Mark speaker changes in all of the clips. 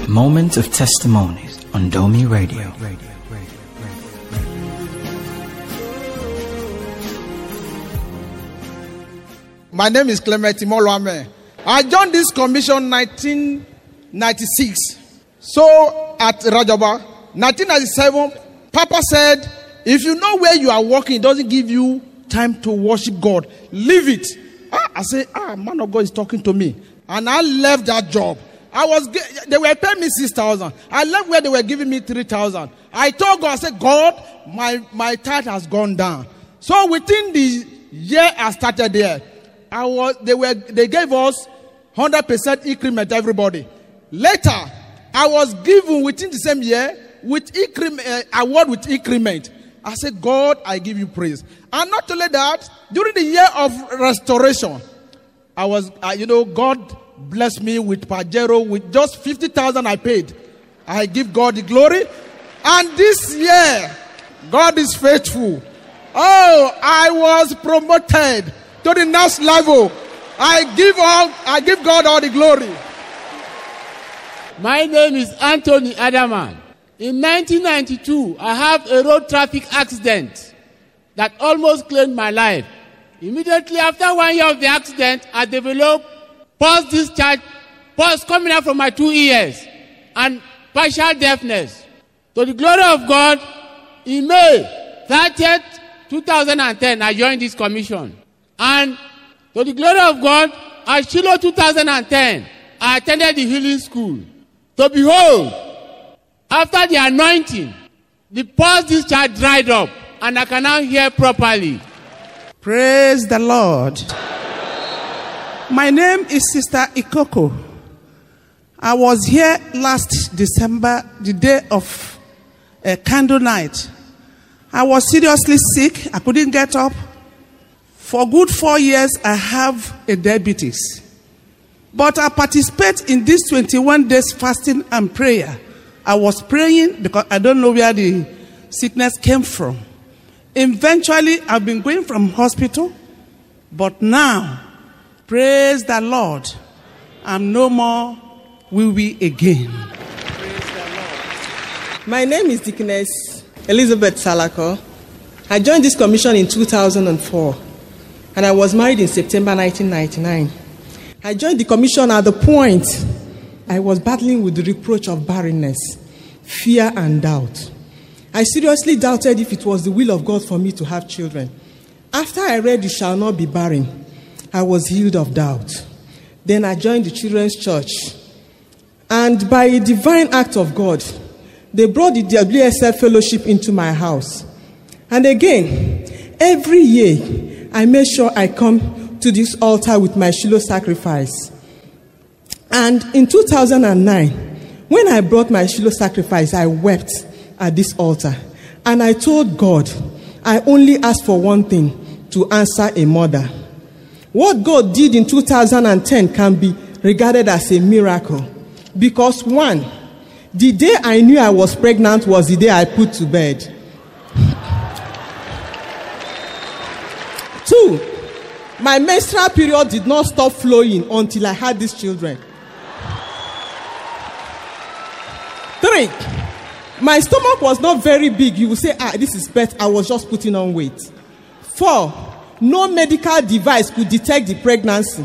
Speaker 1: Moments of Testimonies on Domi Radio.
Speaker 2: My name is Clement Imoluame. I joined this commission 1996. So at Rajaba, 1997, Papa said, if you know where you are working, it doesn't give you time to worship God. Leave it. I said, man of God is talking to me. And I left that job. They were paying me 6,000. I left where they were giving me 3,000. I told God, I said, God, my tithe has gone down. So within the year I started there, they gave us 100% increment, everybody. Later, I was given within the same year with award with increment. I said, God, I give you praise. And not only that, during the year of restoration, God blessed me with Pajero with just 50,000 I paid. I give God the glory. And this year, God is faithful. I was promoted to the next level. I give God all the glory.
Speaker 3: My name is Anthony Adaman. In 1992, I had a road traffic accident that almost claimed my life. Immediately after 1 year of the accident, I developed post-discharge, coming out from my 2 ears, and partial deafness. To the glory of God, in May 30th, 2010, I joined this commission. And to the glory of God, at Shiloh 2010, I attended the healing school. So behold, after the anointing, the post-discharge dried up, and I can now hear properly.
Speaker 4: Praise the Lord. My name is Sister Ikoko. I was here last December, the day of a candle night. I was seriously sick. I couldn't get up. For good 4 years, I have a diabetes. But I participate in this 21 days fasting and prayer. I was praying because I don't know where the sickness came from. Eventually, I've been going from hospital. But now, praise the Lord, I'm no more will be again.
Speaker 5: Praise the Lord. My name is Deaconess Elizabeth Salako. I joined this commission in 2004, and I was married in September 1999. I joined the commission at the point I was battling with the reproach of barrenness, fear, and doubt. I seriously doubted if it was the will of God for me to have children. After I read, "You shall not be barren," I was healed of doubt. Then I joined the children's church. And by a divine act of God, they brought the WSF fellowship into my house. And again, every year, I make sure I come to this altar with my Shiloh sacrifice. And in 2009, when I brought my Shiloh sacrifice, I wept at this altar. And I told God, I only ask for one thing, to answer a mother. What God did in 2010 can be regarded as a miracle. Because one, the day I knew I was pregnant was the day I put to bed. 2, my menstrual period did not stop flowing until I had these children. 3, my stomach was not very big. You will say, this is birth. I was just putting on weight. 4, no medical device could detect the pregnancy.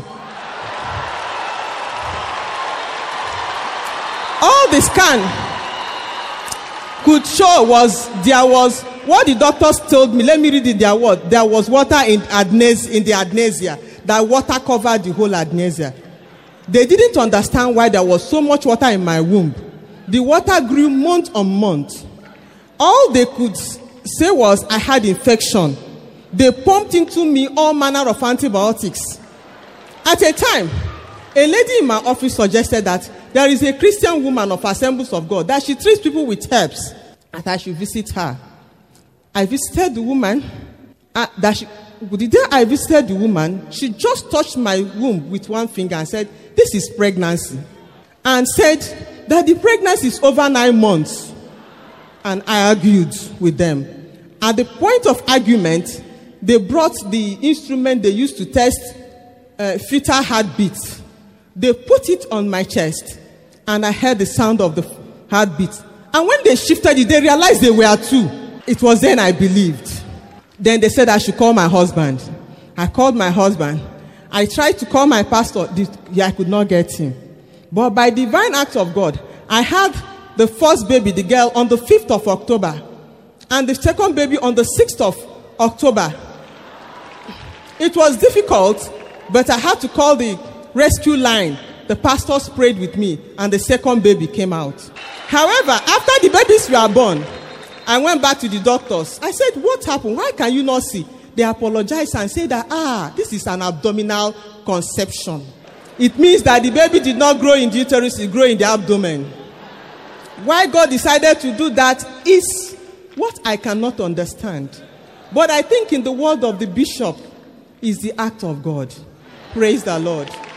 Speaker 5: All the scan could show there was what the doctors told me. Let me read it. There was water in the adnesia. That water covered the whole adnesia. They didn't understand why there was so much water in my womb. The water grew month on month. All they could say was I had infection. They pumped into me all manner of antibiotics. At a time, a lady in my office suggested that there is a Christian woman of Assemblies of God, that she treats people with herbs, and I should visit her. I visited the woman. The day I visited the woman, she just touched my womb with one finger and said, "This is pregnancy," and said that the pregnancy is over 9 months. And I argued with them. At the point of argument, they brought the instrument they used to test fetal heartbeats. They put it on my chest and I heard the sound of the heartbeat. And when they shifted it, they realized they were two. It was then I believed. Then they said I should call my husband. I called my husband. I tried to call my pastor. I could not get him. But by divine act of God, I had the first baby, the girl, on the 5th of October. And the second baby on the 6th of October. It was difficult, but I had to call the rescue line. The pastors prayed with me, and the second baby came out. However, after the babies were born, I went back to the doctors. I said, what happened? Why can you not see? They apologized and said that, this is an abdominal conception. It means that the baby did not grow in the uterus, it grew in the abdomen. Why God decided to do that is what I cannot understand. But I think in the word of the bishop is the act of God. Praise the Lord.